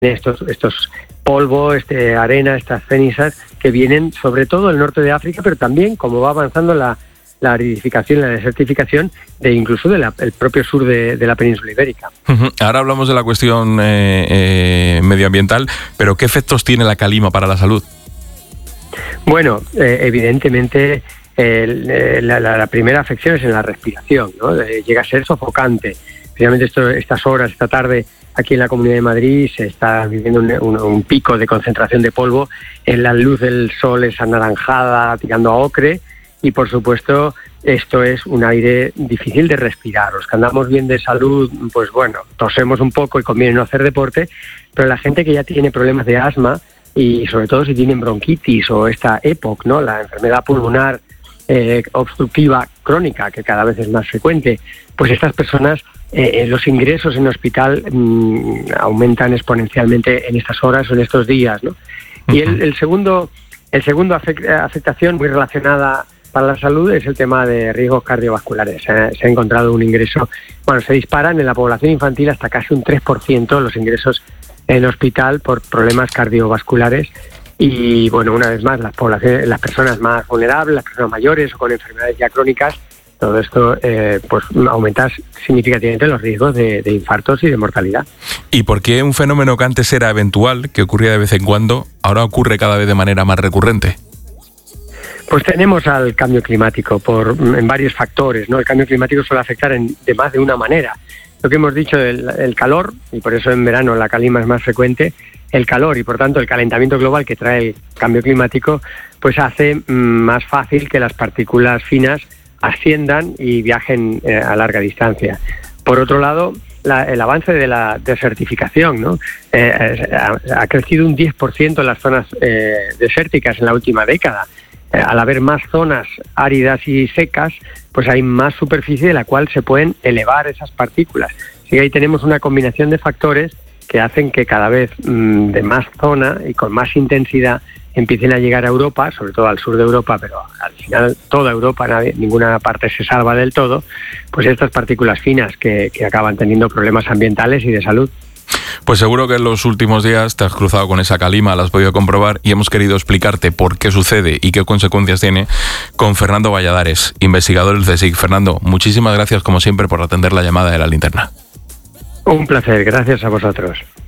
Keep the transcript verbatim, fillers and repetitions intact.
estos, estos polvos, este, arena, estas cenizas que vienen sobre todo del norte de África, pero también, como va avanzando la, la aridificación, la desertificación, de incluso del de propio sur de, de la península ibérica. Uh-huh. Ahora hablamos de la cuestión eh, eh, medioambiental, pero ¿qué efectos tiene la calima para la salud? Bueno, eh, evidentemente eh, la, la, la primera afección es en la respiración, ¿no? Eh, llega a ser sofocante. Especialmente esto, estas horas, esta tarde, aquí en la Comunidad de Madrid se está viviendo un, un, un pico de concentración de polvo. En la luz del sol es anaranjada, tirando a ocre, y por supuesto esto es un aire difícil de respirar. Los que andamos bien de salud, pues bueno, tosemos un poco y conviene no hacer deporte, pero la gente que ya tiene problemas de asma, y sobre todo si tienen bronquitis o esta E P O C, ¿no?, la enfermedad pulmonar eh, obstructiva crónica, que cada vez es más frecuente, pues estas personas, eh, los ingresos en hospital mmm, aumentan exponencialmente en estas horas o en estos días, ¿no? Y el, el segundo, el segundo afect, afectación muy relacionada para la salud es el tema de riesgos cardiovasculares. Eh, se ha encontrado un ingreso, bueno, se disparan en la población infantil hasta casi un tres por ciento los ingresos en hospital por problemas cardiovasculares. Y bueno, una vez más, las poblaciones, las personas más vulnerables, las personas mayores o con enfermedades ya crónicas, todo esto eh, pues aumenta significativamente los riesgos de, de infartos y de mortalidad. ¿Y por qué un fenómeno que antes era eventual, que ocurría de vez en cuando, ahora ocurre cada vez de manera más recurrente? Pues tenemos al cambio climático por en varios factores, ¿no? El cambio climático suele afectar en, de más de una manera. Lo que hemos dicho, el, el calor, y por eso en verano la calima es más frecuente, el calor y por tanto el calentamiento global que trae el cambio climático, pues hace mm, más fácil que las partículas finas asciendan y viajen eh, a larga distancia. Por otro lado, la, el avance de la desertificación, ¿no? Eh, ha, ha crecido un diez por ciento en las zonas eh, desérticas en la última década. Eh, al haber más zonas áridas y secas, pues hay más superficie de la cual se pueden elevar esas partículas. Así que ahí tenemos una combinación de factores que hacen que cada vez mmm, de más zona y con más intensidad empiecen a llegar a Europa, sobre todo al sur de Europa, pero al final toda Europa, nadie, ninguna parte se salva del todo, pues estas partículas finas que, que acaban teniendo problemas ambientales y de salud. Pues seguro que en los últimos días te has cruzado con esa calima, la has podido comprobar y hemos querido explicarte por qué sucede y qué consecuencias tiene con Fernando Valladares, investigador del CSIC. Fernando, muchísimas gracias como siempre por atender la llamada de La Linterna. Un placer, gracias a vosotros.